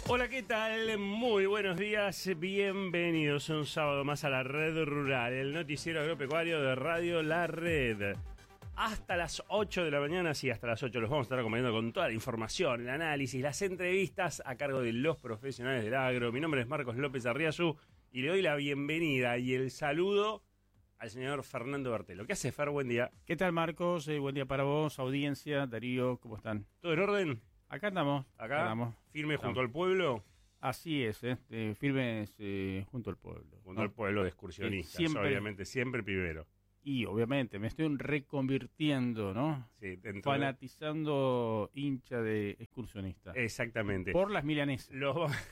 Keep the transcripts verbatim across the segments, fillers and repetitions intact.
Hola, ¿qué tal? Muy buenos días, bienvenidos un sábado más a la Red Rural, el noticiero agropecuario de Radio La Red. Hasta las ocho de la mañana, sí, hasta las ocho los vamos a estar acompañando con toda la información, el análisis, las entrevistas a cargo de los profesionales del agro. Mi nombre es Marcos López Arriazu y le doy la bienvenida y el saludo al señor Fernando Bertelo. ¿Qué hace, Fer? Buen día. ¿Qué tal, Marcos? Eh, buen día para vos, audiencia, Darío, ¿cómo están? ¿Todo en orden? Acá andamos. ¿Acá? Andamos. ¿Firme Estamos. junto al pueblo? Así es, eh, eh, firmes eh, junto al pueblo. Junto ¿no? al pueblo de excursionistas, Eh, siempre- obviamente, siempre primero. Y obviamente me estoy reconvirtiendo, ¿no? Sí, dentro de- Fanatizando hincha de excursionistas. Exactamente. Por las milanesas. Los...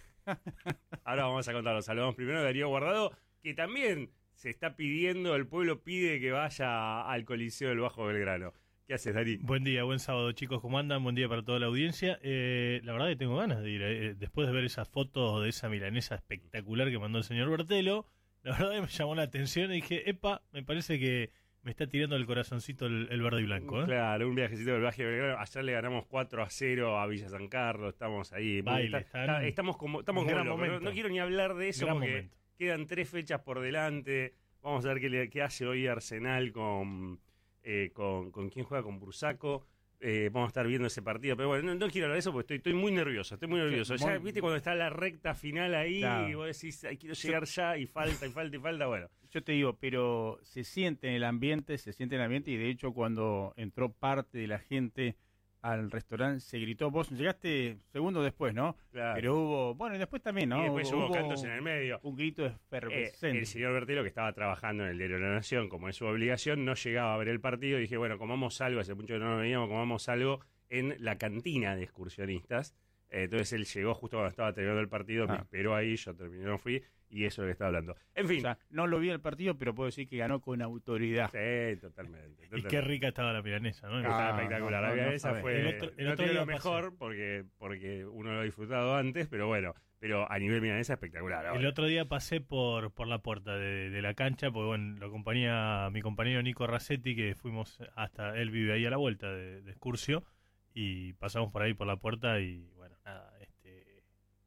Ahora vamos a contarlo. Saludamos primero a Darío Guardado, que también se está pidiendo, el pueblo pide que vaya al Coliseo del Bajo Belgrano. ¿Qué haces, Darí? Buen día, buen sábado, chicos. ¿Cómo andan? Buen día para toda la audiencia. Eh, la verdad que tengo ganas de ir. eh, después de ver esas fotos de esa milanesa espectacular que mandó el señor Bertelo, la verdad que me llamó la atención y dije, epa, me parece que me está tirando el corazoncito el, el verde y blanco. ¿eh? Claro, un viajecito del Bajo Belgrano. Ayer le ganamos cuatro a cero a Villa San Carlos. Estamos ahí. Baile, Está- están- está- estamos como, estamos un como gran locos, ¿no? momento. No quiero ni hablar de eso Gran porque momento. quedan tres fechas por delante. Vamos a ver qué, le- qué hace hoy Arsenal con, eh, con, con quién juega con Bursaco. Eh, vamos a estar viendo ese partido, pero bueno, no, no quiero hablar de eso porque estoy, estoy muy nervioso, estoy muy nervioso. Sí, Ya, muy- viste cuando está la recta final ahí Claro. y vos decís, ay, quiero llegar ya y falta y falta y falta, bueno. Yo te digo, pero se siente en el ambiente, se siente en el ambiente y de hecho cuando entró parte de la gente al restaurante se gritó, vos llegaste segundos después, ¿no? Claro. Pero hubo, bueno, y después también, ¿no? Y después hubo cantos en el medio. Un grito Eh, efervescente. el señor Bertelo, que estaba trabajando en el Diario de la Nación, como es su obligación, no llegaba a ver el partido. Dije, bueno, comamos algo, hace mucho que no nos veíamos, comamos algo en la cantina de excursionistas. Eh, entonces él llegó justo cuando estaba terminando el partido, me Ah. esperó ahí, yo terminé, no fui, y eso es lo que estaba hablando. En fin. O sea, no lo vi el partido, pero puedo decir que ganó con autoridad. Sí, totalmente. Y totalmente. qué rica estaba la milanesa, ¿no? Estaba Ah, espectacular. no, La no, no esa sabe. fue. El otro- el no otro tiene día lo pasé. mejor porque, porque uno lo ha disfrutado antes, pero bueno. Pero a nivel milanesa espectacular. El ahora. otro día pasé por, por la puerta de, de la cancha, porque bueno, lo acompaña mi compañero Nico Racetti, que fuimos hasta, él vive ahí a la vuelta de, de Excursio, y pasamos por ahí por la puerta y bueno, nada, este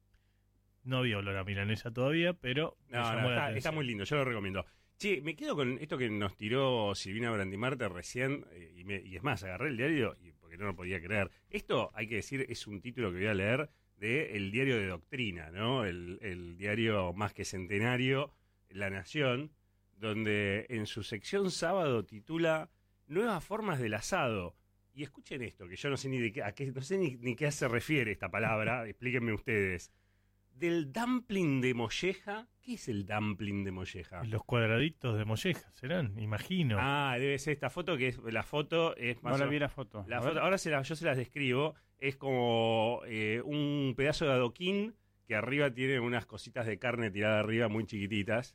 no había olor a milanesa todavía, pero me No, llamó no, la está, atención. está muy lindo, yo lo recomiendo. Che, me quedo con esto que nos tiró Silvina Brandimarte recién, eh, y, me- y es más, agarré el diario y porque no lo podía creer. Esto, hay que decir, es un título que voy a leer de El Diario de Doctrina, ¿no? El, el diario más que centenario, La Nación, donde en su sección sábado titula Nuevas formas del asado. Y escuchen esto, que yo no sé ni de qué, a qué, no sé ni, ni qué se refiere esta palabra, explíquenme ustedes. Del dumpling de molleja, ¿qué es el dumpling de molleja? Los cuadraditos de molleja, ¿serán? Imagino. Ah, debe ser esta foto, que es la foto es más No la o- vi la foto. la A foto- ver. ahora se la- yo se las describo, es como eh, un pedazo de adoquín que arriba tiene unas cositas de carne tirada arriba muy chiquititas.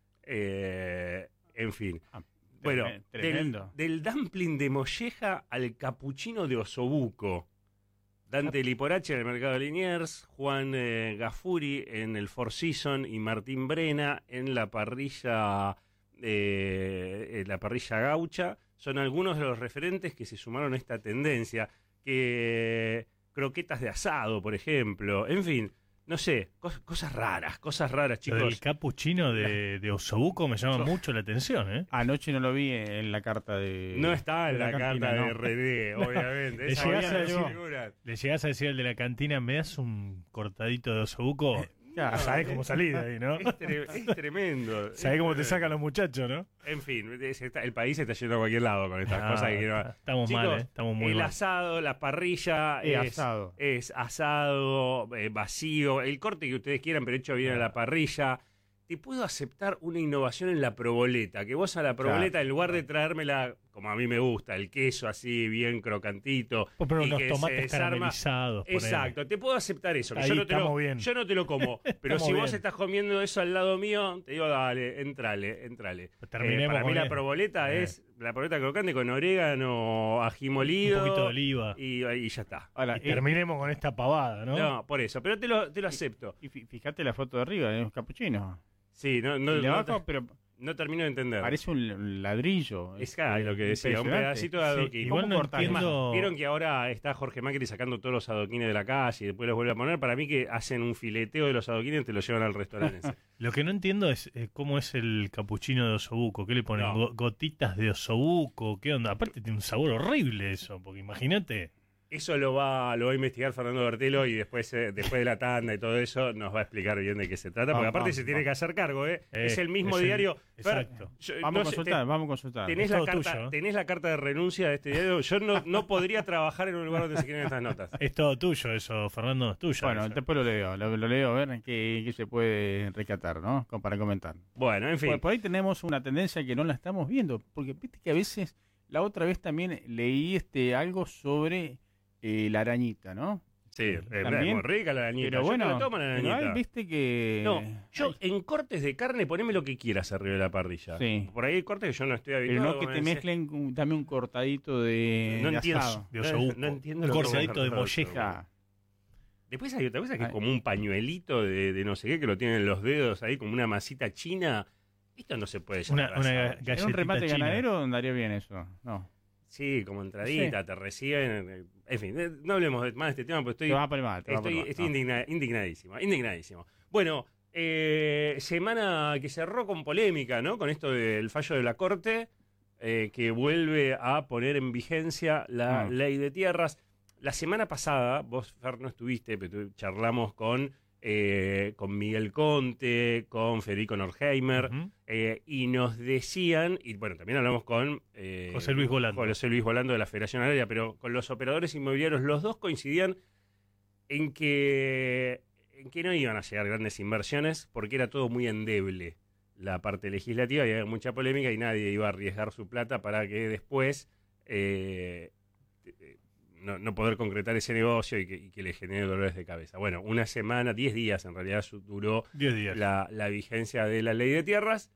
Eh, en fin. Ah, Bueno, treme- del, tremendo. del dumpling de molleja al capuchino de osobuco. Dante Liporache en el Mercado de Liniers, Juan eh, Gafuri en el Four Seasons y Martín Brena en la parrilla eh, en la parrilla gaucha son algunos de los referentes que se sumaron a esta tendencia. Que croquetas de asado, por ejemplo, en fin, no sé, cos- cosas raras, cosas raras, Lo del chicos. capuchino de, de Osobuco me llama mucho la atención, ¿eh? Anoche no lo vi en la carta de... No está en de la, cantina, carta ¿no? de R D, obviamente. Le Esa llegás mañana a decir- figuran. Le llegás a decir al de la cantina, ¿me das un cortadito de Osobuco? Ya, Sabés cómo salir de ahí, ¿no? Es, tre- es tremendo. Sabés cómo te Es sacan los muchachos, ¿no? En fin, es- está- el país se está yendo a cualquier lado con estas Ah, cosas que quiero- estamos Chicos, mal, ¿eh? Estamos muy el mal. asado, la parrilla Eh, es asado. es asado, eh, vacío, el corte que ustedes quieran, pero hecho bien a la parrilla. Te puedo aceptar una innovación en la proboleta, que vos a la proboleta, Claro. en lugar de traérmela, como a mí me gusta, el queso así, bien crocantito, Pues, pero y los que se tomates desarma. caramelizados, ponele. Exacto, te puedo aceptar eso. que Ahí yo, no te lo, estamos bien. yo no te lo como, pero Estamos si vos bien. estás comiendo eso al lado mío, te digo, dale, entrale, entrale. Pues terminemos para mí con la el- proboleta Eh. es la proboleta crocante con orégano, ají molido. Un poquito de oliva. Y, y ya está. Ahora, Y eh, terminemos con esta pavada, ¿no? No, por eso, pero te lo, te lo acepto. y fi- fíjate la foto de arriba, de los capuchinos. Sí, no, no, El de no, abajo, pero no No termino de entender. Parece un ladrillo. Es claro, lo que decía, un pedacito de adoquín. Sí, igual no entiendo... Vieron que ahora está Jorge Macri sacando todos los adoquines de la calle y después los vuelve a poner. Para mí que hacen un fileteo de los adoquines y te los llevan al restaurante. Lo que no entiendo es eh, cómo es el capuchino de osobuco. ¿Qué le ponen? No. Go- ¿Gotitas de osobuco? ¿Qué onda? Aparte tiene un sabor horrible eso, porque imagínate... Eso lo va, lo va a investigar Fernando Bertelo y después, eh, después de la tanda y todo eso nos va a explicar bien de qué se trata, porque Vamos, aparte vamos, se tiene vamos. que hacer cargo, ¿eh? Eh, es el mismo es el- diario. Fer, exacto. yo- Vamos no a sé, consultar, te- vamos a consultar. tenés, Es la todo carta, tuyo, ¿eh? tenés la carta de renuncia de este diario. Yo no, no podría trabajar en un lugar donde se escriben estas notas. Es todo tuyo eso, Fernando, es tuyo. Bueno, eso. después lo leo, lo, lo leo a ver qué, qué se puede rescatar, ¿no? Como para comentar. Bueno, en fin. Por, por ahí tenemos una tendencia que no la estamos viendo, porque viste que a veces, la otra vez también leí este algo sobre eh, la arañita, ¿no? Sí, eh, es también, muy rica la arañita. Pero Yo bueno, me la tomo la pero arañita. hay, viste que... No, yo Ay, en cortes de carne poneme lo que quieras arriba de la parrilla. Sí. Por ahí hay cortes que yo no estoy pero habituado. no que me te decís- mezclen un- también un cortadito de, No de entiendo. asado. De osobuco. No entiendo Un lo que cortadito me de dejaron molleja. Ya. Después hay otra cosa que es Ay. como un pañuelito de, de no sé qué, que lo tienen en los dedos ahí, como una masita china. Esto no se puede Una, llamar una asado. ga- ¿En un galletita remate china. ganadero andaría bien eso? No. Sí, como entradita, te reciben. eh, En fin, eh, no hablemos de- más de este tema, porque estoy, Te va a poner mal, te va a estoy, poner mal. estoy No. indigna- indignadísimo, indignadísimo. Bueno, eh, semana que cerró con polémica, ¿no? Con esto del fallo de la Corte, eh, que vuelve a poner en vigencia la Mm. ley de tierras. La semana pasada, vos, Fer, no estuviste, pero tu- charlamos con, eh, con Miguel Conte, con Federico Norheimer, Ujú. eh, y nos decían, y bueno, también hablamos con eh, José Luis Volando. José Luis Volando de la Federación Agraria, pero con los operadores inmobiliarios, los dos coincidían en que, en que no iban a llegar grandes inversiones porque era todo muy endeble la parte legislativa y había mucha polémica y nadie iba a arriesgar su plata para que después eh, eh, no, no poder concretar ese negocio y que, y que le genere dolores de cabeza. Bueno, una semana, diez días en realidad su- duró Diez días. la, la vigencia de la ley de tierras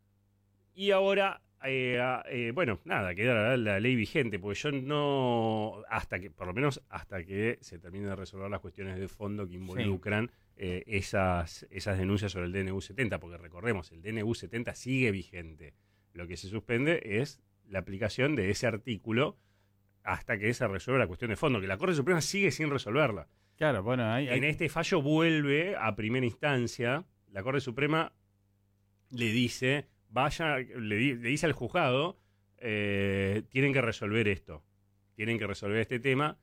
y ahora, eh, a- eh, bueno, nada, queda la, la ley vigente, porque yo no, hasta que, por lo menos hasta que se termine de resolver las cuestiones de fondo que involucran eh, esas, esas denuncias sobre el D N U setenta, porque recordemos, el D N U setenta sigue vigente. Lo que se suspende es la aplicación de ese artículo hasta que se resuelva la cuestión de fondo, que la Corte Suprema sigue sin resolverla. Claro, bueno, hay, hay- En este fallo vuelve a primera instancia, la Corte Suprema le dice, vaya, le, di- le dice al juzgado, eh, tienen que resolver esto, tienen que resolver este tema,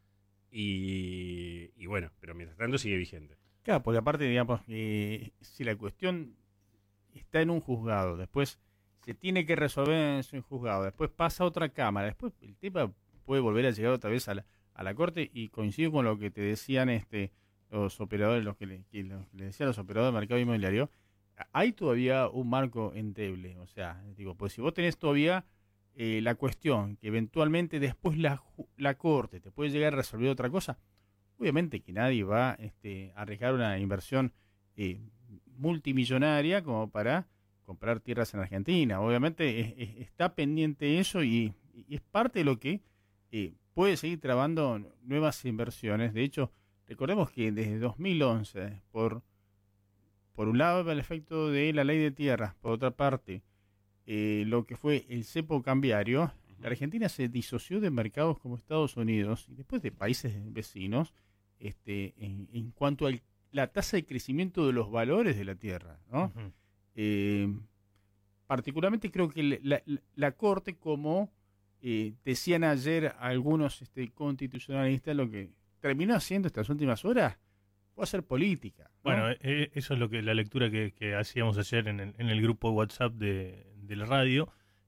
y, y bueno, pero mientras tanto sigue vigente. Claro, porque aparte, digamos, eh, si la cuestión está en un juzgado, después se tiene que resolver en ese juzgado, después pasa a otra cámara, después el tema puede volver a llegar otra vez a la, a la corte, y coincido con lo que te decían este los operadores, los que le, que los que le decían los operadores del mercado inmobiliario. Hay todavía un marco endeble, o sea, digo, pues si vos tenés todavía eh, la cuestión que eventualmente después la, ju- la corte te puede llegar a resolver otra cosa, obviamente que nadie va este, a arriesgar una inversión eh, multimillonaria como para comprar tierras en Argentina. Obviamente es- es- está pendiente eso y, y es parte de lo que eh, puede seguir trabando nuevas inversiones. De hecho, recordemos que desde dos mil once, por, por un lado el efecto de la ley de tierras, por otra parte eh, lo que fue el cepo cambiario, la Argentina se disoció de mercados como Estados Unidos y después de países vecinos este, en, en cuanto a la tasa de crecimiento de los valores de la tierra, ¿no? Ujú. Eh, particularmente creo que la, la- la Corte, como eh, decían ayer algunos este, constitucionalistas, lo que terminó haciendo estas últimas horas fue hacer política, ¿no? Bueno, eh, eso es lo que la lectura que, que hacíamos ayer en el, en el grupo de WhatsApp de, de la radio,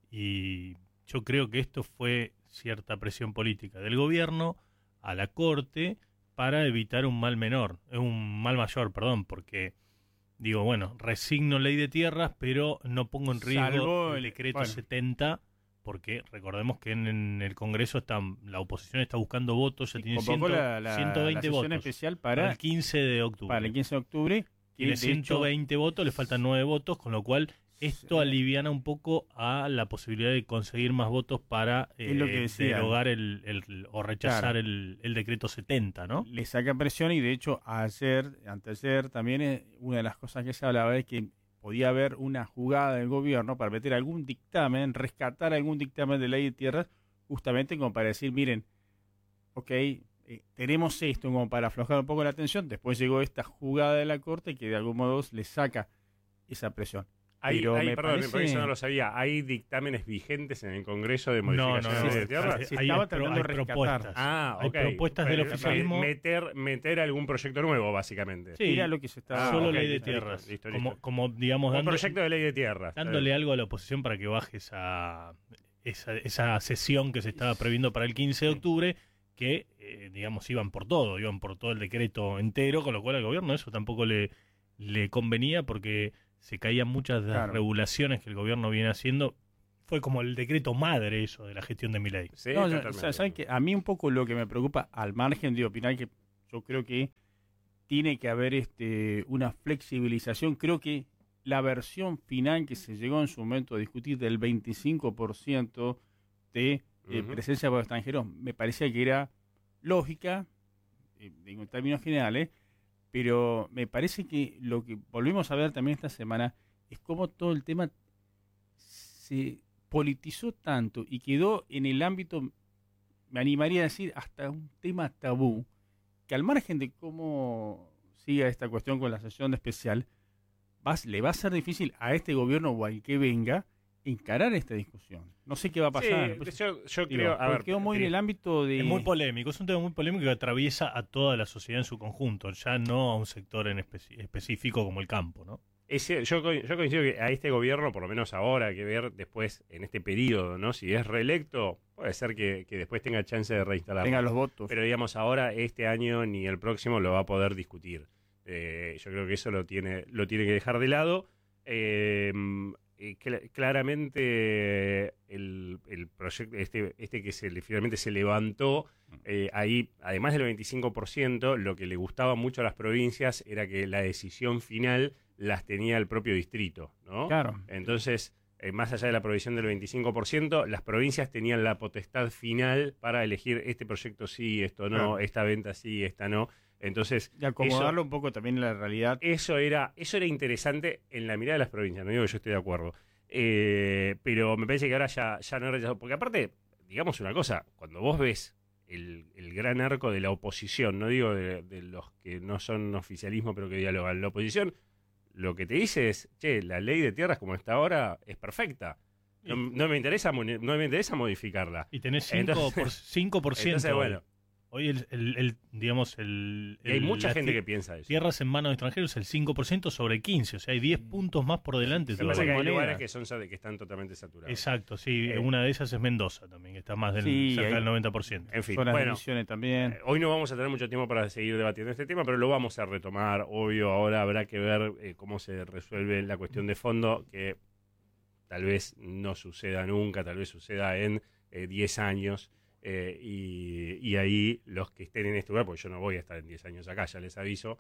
y yo creo que esto fue cierta presión política del gobierno a la Corte para evitar un mal menor, eh, un mal mayor, perdón, porque digo, bueno, resigno ley de tierras, pero no pongo en riesgo Salvo el el- decreto bueno. setenta, porque recordemos que en, en el Congreso están, la oposición está buscando votos, ya tiene Convocó cien, la, la- ciento la veinte sesión votos especial para, para, el quince de octubre. para el quince de octubre. que Tiene de hecho, ciento veinte votos, le faltan nueve votos, con lo cual esto Sí. aliviana un poco a la posibilidad de conseguir más votos para eh, Es lo que decía. derogar el, el- o rechazar Claro. el, el decreto setenta, ¿no? le saca presión, y de hecho ayer, anteayer también, eh, una de las cosas que se hablaba es que podía haber una jugada del gobierno para meter algún dictamen, rescatar algún dictamen de ley de tierras, justamente como para decir, miren, ok, eh, tenemos esto como para aflojar un poco la tensión, después llegó esta jugada de la Corte que de algún modo le saca esa presión. Hay, Pero hay, me perdón, parece... porque eso no lo sabía. ¿Hay dictámenes vigentes en el Congreso de modificación no, de no, ley de no. tierras? Se Hay, estaba hay tratando de rescatar. propuestas. Ah, Hay ok. propuestas del Pero, oficialismo. Meter, meter algún proyecto nuevo, básicamente. Sí, Era lo que se estaba... Ah, solo ok, ley de listo, tierras. listo, listo, como, listo. como, digamos, Un dando, proyecto de ley de tierras. dándole algo a la oposición para que baje esa, esa, esa sesión que se estaba previendo para el quince de octubre, que, eh, digamos, iban por todo, iban por todo el decreto entero, con lo cual al gobierno eso tampoco le, le convenía porque se caían muchas de las Claro. regulaciones que el gobierno viene haciendo. Fue como el decreto madre eso de la gestión de Milei. Sí, No, totalmente. ¿saben qué? A mí un poco lo que me preocupa, al margen de opinar que yo creo que tiene que haber este una flexibilización, creo que la versión final que se llegó en su momento a discutir del veinticinco por ciento de eh, Ujú. presencia por extranjeros, me parecía que era lógica, eh, en términos generales, pero me parece que lo que volvimos a ver también esta semana es cómo todo el tema se politizó tanto y quedó en el ámbito, me animaría a decir, hasta un tema tabú, que al margen de cómo siga esta cuestión con la sesión especial, va, le va a ser difícil a este gobierno o al que venga encarar esta discusión. No sé qué va a pasar. Sí, Pues, yo, yo digo, creo... A porque ver, quedó muy en te- el ámbito de... Es muy polémico, es un tema muy polémico que atraviesa a toda la sociedad en su conjunto, ya no a un sector en especi- específico como el campo, ¿no? Ese- yo, co- yo coincido que a este gobierno, por lo menos ahora, hay que ver después, en este periodo, ¿no? Si es reelecto, puede ser que, que después tenga chance de reinstalar. tenga los votos. Pero digamos, ahora, este año ni el próximo lo va a poder discutir. Eh, yo creo que eso lo tiene, lo tiene que dejar de lado. Eh, eh, cl- claramente el, el proyecto, este, este que se, le- finalmente se levantó, eh, ahí, además del veinticinco por ciento, lo que le gustaba mucho a las provincias era que la decisión final las tenía el propio distrito, ¿no? Claro. Entonces, eh, más allá de la provisión del veinticinco por ciento, las provincias tenían la potestad final para elegir este proyecto sí, esto no, Claro. esta venta sí, esta no. Entonces, Y acomodarlo eso, un poco también en la realidad. eso era eso era interesante en la mirada de las provincias, no digo que yo estoy de acuerdo. Eh, pero me parece que ahora ya, ya no he rechazado. Porque aparte, digamos una cosa, cuando vos ves el, el gran arco de la oposición, no digo de, de los que no son oficialismo pero que dialogan, la oposición lo que te dice es, che, la ley de tierras como está ahora es perfecta. No, no me interesa moni- no me interesa modificarla. Y tenés cinco Entonces- por, cinco por ciento. Entonces, bueno, Hoy, el, el- el, digamos, el... y hay el- mucha las gente ti- que piensa eso. Tierras en manos de extranjeros es el cinco por ciento sobre quince, o sea, hay diez puntos más por delante. Lo que pasa es que todavía. hay moneda. lugares que, son, sa- que están totalmente saturados. Exacto, sí, Eh, una de esas es Mendoza también, que está más del, Sí, cerca hay- del noventa por ciento. En fin, Zonas de bueno, misiones también. eh, hoy no vamos a tener mucho tiempo para seguir debatiendo este tema, pero lo vamos a retomar. Obvio, ahora habrá que ver eh, cómo se resuelve la cuestión de fondo, que tal vez no suceda nunca, tal vez suceda en eh, diez años. Eh, y, y ahí los que estén en este lugar, porque yo no voy a estar en diez años acá, ya les aviso,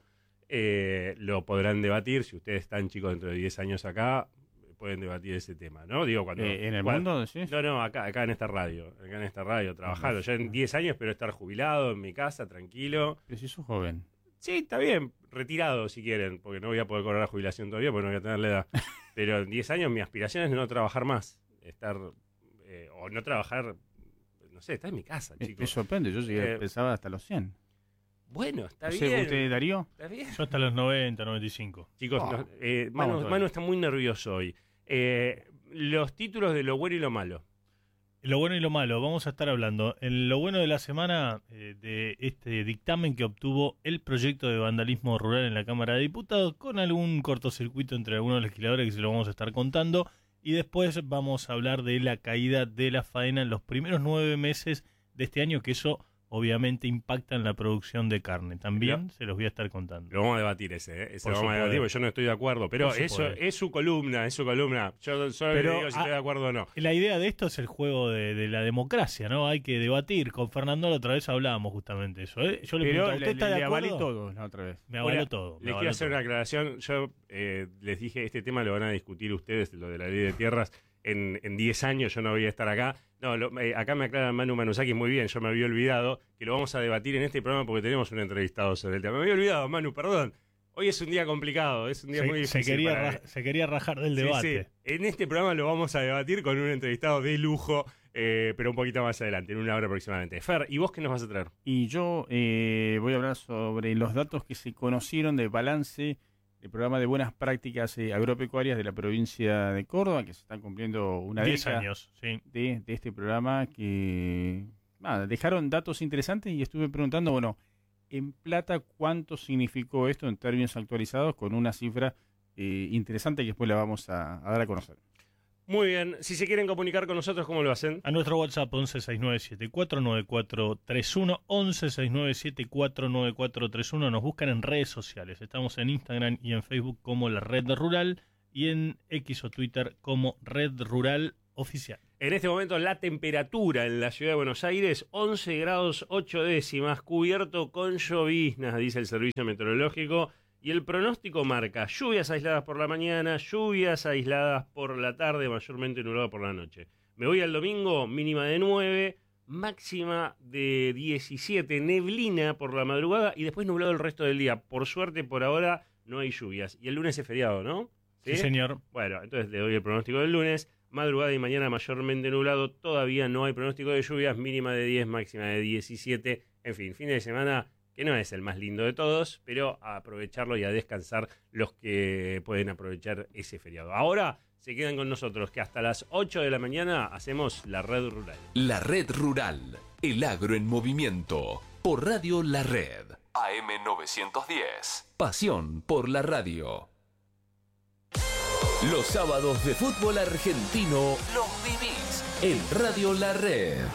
eh, lo podrán debatir. Si ustedes están, chicos, dentro de diez años acá, pueden debatir ese tema, ¿no? Digo, cuando... Eh, ¿En el cuando- mundo decís? No, no, acá, acá en esta radio, acá en esta radio, trabajando. Yo en diez años espero estar jubilado en mi casa, tranquilo. Pero si sos joven. Sí, está bien, retirado si quieren, porque no voy a poder cobrar la jubilación todavía, porque no voy a tener la edad. Pero en diez años mi aspiración es no trabajar más, estar, eh, o no trabajar, no sé, estar en mi casa, Me, me chicos. sorprende, yo llegué, Eh, pensaba hasta los cien. Bueno, está No sé, bien. ¿usted, Darío? Está bien. Yo hasta los noventa, noventa y cinco. Chicos, Oh, no, eh, vamos Manu, todavía. Manu está muy nervioso hoy. Eh, los títulos de lo bueno y lo malo. Lo bueno y lo malo, vamos a estar hablando en lo bueno de la semana eh, de este dictamen que obtuvo el proyecto de vandalismo rural en la Cámara de Diputados, con algún cortocircuito entre algunos legisladores que se lo vamos a estar contando, y después vamos a hablar de la caída de la faena en los primeros nueve meses de este año, que eso obviamente impacta en la producción de carne. También No. se los voy a estar contando. Lo vamos a debatir ese, ¿eh? Ese Por lo vamos a su debatir poder. porque yo no estoy de acuerdo. Pero Por su eso poder. es su columna, es su columna. Yo solo Pero, le digo si ah, estoy de acuerdo o no. La idea de esto es el juego de, de la democracia, ¿no? Hay que debatir. Con Fernando la otra vez hablábamos justamente de eso. ¿eh? Yo le Pero preguntaba, le, ¿usted está le de avalé acuerdo? todo la otra vez. Me avaló Ahora, todo. me Les quiero avaló hacer todo. una aclaración. Yo eh, les dije, este tema lo van a discutir ustedes, lo de la ley de tierras, en en diez años. Yo no voy a estar acá. No, lo- eh, acá me aclara Manu Manusaki muy bien. Yo me había olvidado que lo vamos a debatir en este programa porque tenemos un entrevistado sobre el tema. Me había olvidado, Manu, perdón. Hoy es un día complicado, es un día Se, muy se, difícil. quería para- ra- se quería rajar del Sí, debate. sí. En este programa lo vamos a debatir con un entrevistado de lujo, eh, pero un poquito más adelante, en una hora aproximadamente. Fer, ¿y vos qué nos vas a traer? Y yo eh, voy a hablar sobre los datos que se conocieron de balance del programa de buenas prácticas eh, agropecuarias de la provincia de Córdoba, que se están cumpliendo una Diez década años, sí. de, de este programa, que nada, dejaron datos interesantes y estuve preguntando, bueno, en plata, ¿cuánto significó esto en términos actualizados con una cifra eh, interesante que después la vamos a, a dar a conocer? Muy bien, si se quieren comunicar con nosotros, ¿cómo lo hacen? A nuestro WhatsApp once sesenta y nueve setenta y cuatro noventa y cuatro treinta y uno, once sesenta y nueve setenta y cuatro noventa y cuatro treinta y uno. Nos buscan en redes sociales. Estamos en Instagram y en Facebook como La Red Rural y en X o Twitter como Red Rural Oficial. En este momento la temperatura en la ciudad de Buenos Aires, once grados ocho décimas, cubierto con lloviznas, dice el servicio meteorológico. Y el pronóstico marca lluvias aisladas por la mañana, lluvias aisladas por la tarde, mayormente nublado por la noche. Me voy al domingo, mínima de nueve, máxima de diecisiete, neblina por la madrugada y después nublado el resto del día. Por suerte, por ahora, no hay lluvias. Y el lunes es feriado, ¿no? Sí, señor. Bueno, entonces le doy el pronóstico del lunes. Madrugada y mañana mayormente nublado. Todavía no hay pronóstico de lluvias. Mínima de diez, máxima de diecisiete. En fin, fin de semana que no es el más lindo de todos, pero a aprovecharlo y a descansar los que pueden aprovechar ese feriado. Ahora se quedan con nosotros, que hasta las ocho de la mañana hacemos La Red Rural. La Red Rural, el agro en movimiento, por Radio La Red. A M novecientos diez. Pasión por la radio. Los sábados de fútbol argentino los vivís en Radio La Red.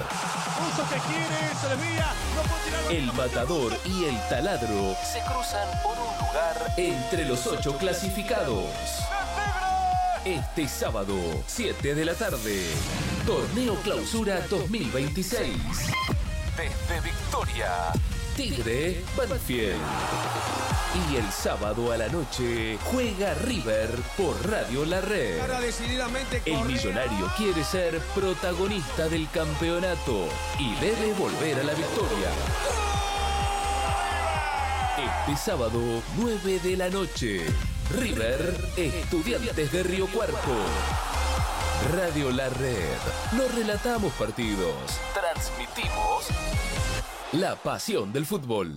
El Matador y el Taladro se cruzan por un lugar entre los ocho clasificados. Este sábado, siete de la tarde, Torneo Clausura dos mil veintiséis. Desde Victoria, Tigre, Banfield. Y el sábado a la noche juega River por Radio La Red. El millonario quiere ser protagonista del campeonato y debe volver a la victoria. Este sábado, nueve de la noche, River, Estudiantes de Río Cuarto. Radio La Red. No relatamos partidos, transmitimos la pasión del fútbol.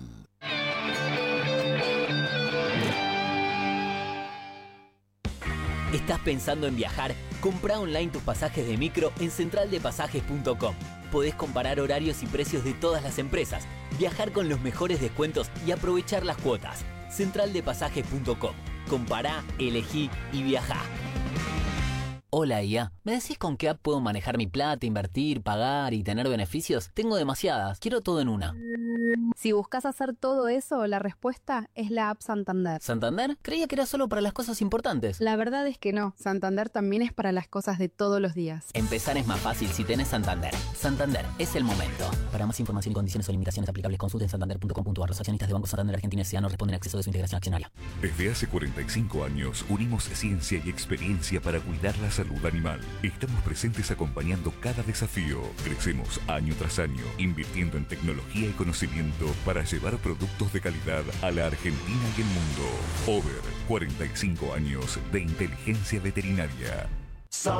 ¿Estás pensando en viajar? Comprá online tus pasajes de micro en central de pasajes punto com. Podés comparar horarios y precios de todas las empresas, viajar con los mejores descuentos y aprovechar las cuotas. central de pasajes punto com. Compará, elegí y viajá. Hola I A, ¿me decís con qué app puedo manejar mi plata, invertir, pagar y tener beneficios? Tengo demasiadas, quiero todo en una. Si buscas hacer todo eso, la respuesta es la app Santander. ¿Santander? Creía que era solo para las cosas importantes. La verdad es que no, Santander también es para las cosas de todos los días. Empezar es más fácil si tenés Santander. Santander, es el momento. Para más información y condiciones o limitaciones aplicables, consulten santander punto com punto a r. Los accionistas de Banco Santander Argentina S A no responden a exceso de su integración accionaria. Desde hace cuarenta y cinco años unimos ciencia y experiencia para cuidar la salud animal. Estamos presentes acompañando cada desafío. Crecemos año tras año, invirtiendo en tecnología y conocimiento para llevar productos de calidad a la Argentina y el mundo. Over, cuarenta y cinco años de inteligencia veterinaria.